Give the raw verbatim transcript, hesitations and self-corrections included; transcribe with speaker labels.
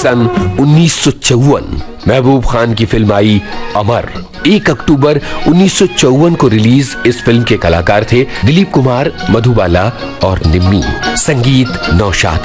Speaker 1: सन उन्नीस सौ चौवन महबूब खान की फिल्म आई अमर। एक अक्टूबर उन्नीस सौ चौवन को रिलीज इस फिल्म के कलाकार थे दिलीप कुमार, मधुबाला और निम्मी। संगीत नौशाद